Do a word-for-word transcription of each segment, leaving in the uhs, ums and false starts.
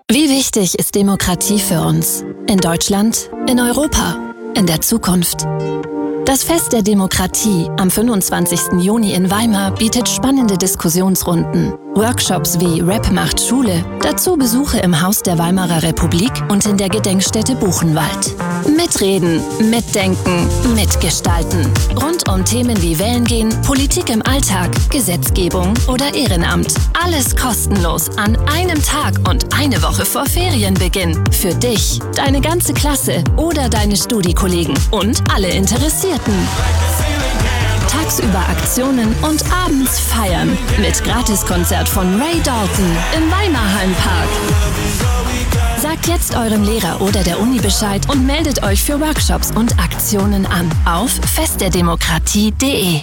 Wie wichtig ist Demokratie für uns? In Deutschland, in Europa, in der Zukunft? Das Fest der Demokratie am fünfundzwanzigsten Juni in Weimar bietet spannende Diskussionsrunden, Workshops wie Rap macht Schule, dazu Besuche im Haus der Weimarer Republik und in der Gedenkstätte Buchenwald. Mitreden, mitdenken, mitgestalten. Rund um Themen wie Wählen gehen, Politik im Alltag, Gesetzgebung oder Ehrenamt. Alles kostenlos an einem Tag und eine Woche vor Ferienbeginn. Für dich, deine ganze Klasse oder deine Studiekollegen und alle Interessierten. Tagsüber Aktionen und abends feiern. Mit Gratiskonzert von Ray Dalton im Weimarhallenpark. Sagt jetzt eurem Lehrer oder der Uni Bescheid und meldet euch für Workshops und Aktionen an auf festderdemokratie punkt de.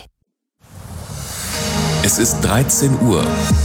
Es ist dreizehn Uhr.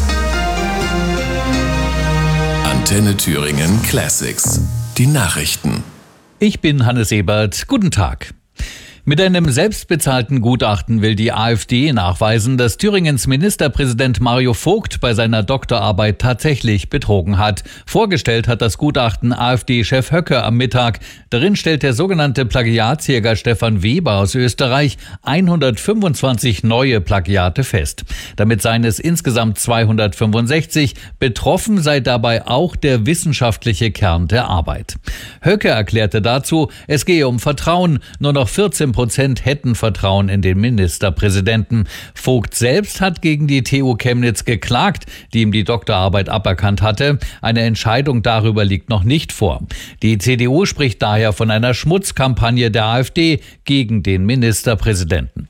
Antenne Thüringen Classics. Die Nachrichten. Ich bin Hannes Ebert. Guten Tag. Mit einem selbstbezahlten Gutachten will die AfD nachweisen, dass Thüringens Ministerpräsident Mario Vogt bei seiner Doktorarbeit tatsächlich betrogen hat. Vorgestellt hat das Gutachten AfD-Chef Höcke am Mittag. Darin stellt der sogenannte Plagiatsjäger Stefan Weber aus Österreich hundertfünfundzwanzig neue Plagiate fest. Damit seien es insgesamt zweihundertfünfundsechzig. Betroffen sei dabei auch der wissenschaftliche Kern der Arbeit. Höcke erklärte dazu, es gehe um Vertrauen. Nur noch vierzehn Prozent hätten Vertrauen in den Ministerpräsidenten. Vogt selbst hat gegen die T U Chemnitz geklagt, die ihm die Doktorarbeit aberkannt hatte. Eine Entscheidung darüber liegt noch nicht vor. Die C D U spricht daher von einer Schmutzkampagne der AfD gegen den Ministerpräsidenten.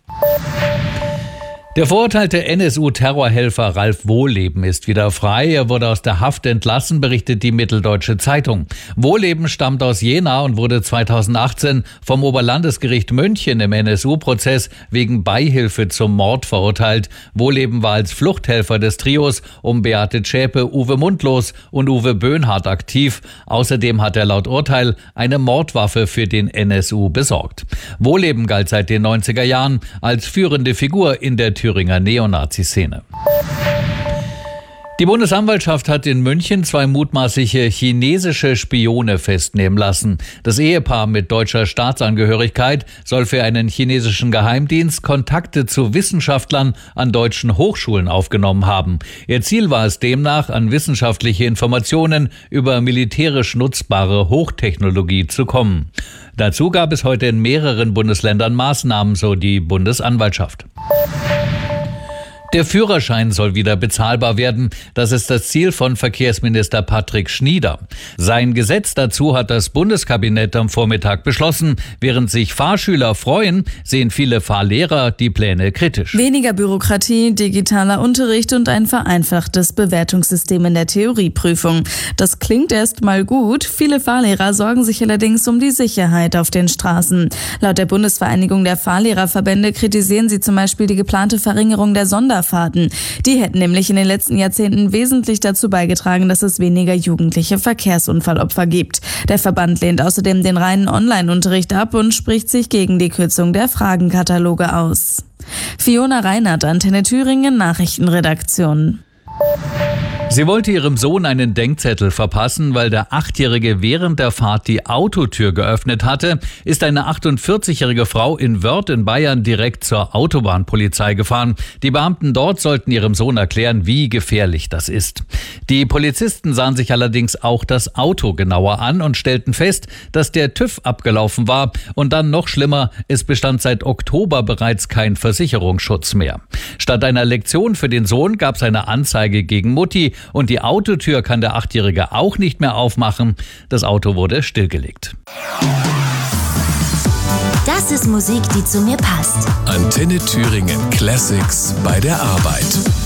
Der verurteilte N S U-Terrorhelfer Ralf Wohlleben ist wieder frei. Er wurde aus der Haft entlassen, berichtet die Mitteldeutsche Zeitung. Wohlleben stammt aus Jena und wurde zweitausendachtzehn vom Oberlandesgericht München im N S U-Prozess wegen Beihilfe zum Mord verurteilt. Wohlleben war als Fluchthelfer des Trios um Beate Zschäpe, Uwe Mundlos und Uwe Böhnhardt aktiv. Außerdem hat er laut Urteil eine Mordwaffe für den N S U besorgt. Wohlleben galt seit den neunziger Jahren als führende Figur in der Thüringer Neonazi-Szene. Die Bundesanwaltschaft hat in München zwei mutmaßliche chinesische Spione festnehmen lassen. Das Ehepaar mit deutscher Staatsangehörigkeit soll für einen chinesischen Geheimdienst Kontakte zu Wissenschaftlern an deutschen Hochschulen aufgenommen haben. Ihr Ziel war es demnach, an wissenschaftliche Informationen über militärisch nutzbare Hochtechnologie zu kommen. Dazu gab es heute in mehreren Bundesländern Maßnahmen, so die Bundesanwaltschaft. Der Führerschein soll wieder bezahlbar werden. Das ist das Ziel von Verkehrsminister Patrick Schnieder. Sein Gesetz dazu hat das Bundeskabinett am Vormittag beschlossen. Während sich Fahrschüler freuen, sehen viele Fahrlehrer die Pläne kritisch. Weniger Bürokratie, digitaler Unterricht und ein vereinfachtes Bewertungssystem in der Theorieprüfung. Das klingt erst mal gut. Viele Fahrlehrer sorgen sich allerdings um die Sicherheit auf den Straßen. Laut der Bundesvereinigung der Fahrlehrerverbände kritisieren sie zum Beispiel die geplante Verringerung der Sonderfahrten. Die hätten nämlich in den letzten Jahrzehnten wesentlich dazu beigetragen, dass es weniger jugendliche Verkehrsunfallopfer gibt. Der Verband lehnt außerdem den reinen Online-Unterricht ab und spricht sich gegen die Kürzung der Fragenkataloge aus. Fiona Reinhardt, Antenne Thüringen, Nachrichtenredaktion. Sie wollte ihrem Sohn einen Denkzettel verpassen, weil der Achtjährige während der Fahrt die Autotür geöffnet hatte, ist eine achtundvierzigjährige Frau in Wörth in Bayern direkt zur Autobahnpolizei gefahren. Die Beamten dort sollten ihrem Sohn erklären, wie gefährlich das ist. Die Polizisten sahen sich allerdings auch das Auto genauer an und stellten fest, dass der TÜV abgelaufen war und dann noch schlimmer, es bestand seit Oktober bereits kein Versicherungsschutz mehr. Statt einer Lektion für den Sohn gab es eine Anzeige gegen Mutti. Und die Autotür kann der Achtjährige auch nicht mehr aufmachen. Das Auto wurde stillgelegt. Das ist Musik, die zu mir passt. Antenne Thüringen Classics bei der Arbeit.